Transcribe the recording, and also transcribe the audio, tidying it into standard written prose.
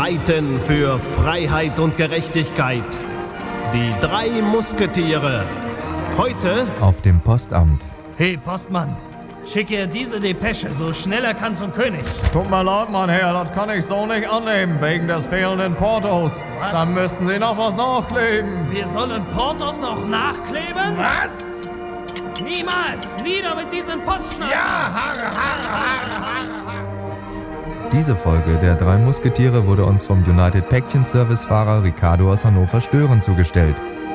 streiten für Freiheit und Gerechtigkeit. Die 3 Musketiere. Heute auf dem Postamt. Hey, Postmann, schicke ihr diese Depesche so schnell er kann zum König. Tut mir leid, mein Herr, das kann ich so nicht annehmen, wegen des fehlenden Portos. Was? Dann müssen Sie noch was nachkleben. Wir sollen Portos noch nachkleben? Was? Niemals! Nieder mit diesem Postschneider! Diese Folge der 3 Musketiere wurde uns vom United Päckchen Service Fahrer Ricardo aus Hannover Stören zugestellt.